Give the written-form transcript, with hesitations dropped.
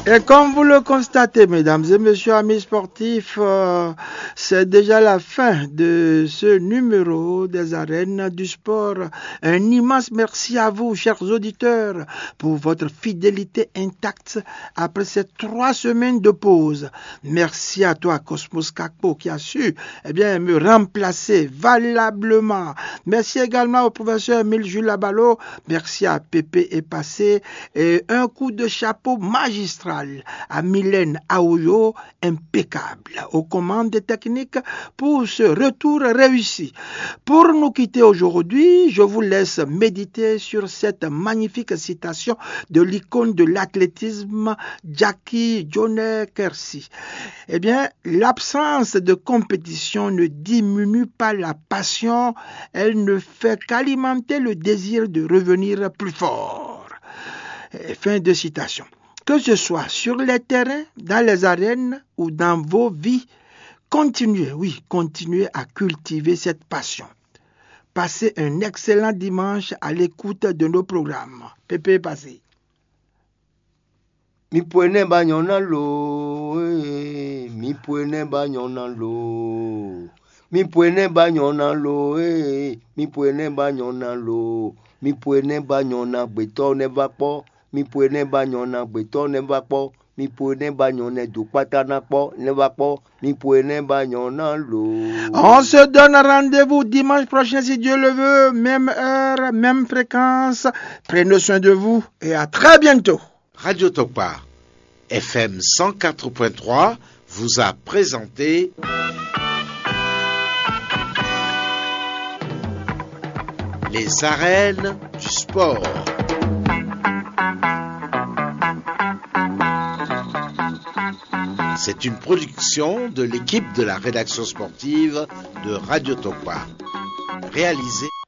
Et comme vous le constatez, mesdames et messieurs, amis sportifs, c'est déjà la fin de ce numéro des arènes du sport. Un immense merci à vous, chers auditeurs, pour votre fidélité intacte après ces 3 semaines de pause. Merci à toi, Cosmos Kakpo, qui a su me remplacer valablement. Merci également au professeur Jules Labalo. Merci à Pépé et Passé. Et un coup de chapeau magistral à Mylène Aoyo, impeccable aux commandes techniques pour ce retour réussi. Pour nous quitter aujourd'hui, je vous laisse méditer sur cette magnifique citation de l'icône de l'athlétisme, Jackie Joyner-Kersee. L'absence de compétition ne diminue pas la passion, elle ne fait qu'alimenter le désir de revenir plus fort. Fin de citation. Que ce soit sur les terrains, dans les arènes ou dans vos vies, continuez à cultiver cette passion. Passez un excellent dimanche à l'écoute de nos programmes. Pépé Passé. Mi puene bañona lo, mi puene bañona lo, mi puene bañona lo, mi puene bañona lo, mi puene bañona beto ne va po. Mi puene bañona beto ne va po, mi puene bañona du patana po ne va po, mi puene bañona lo. On se donne rendez-vous dimanche prochain si Dieu le veut, même heure, même fréquence. Prenez soin de vous et à très bientôt. Radio Tokpa FM 104.3 vous a présenté les arènes du sport. C'est une production de l'équipe de la rédaction sportive de Radio Tokpa, réalisée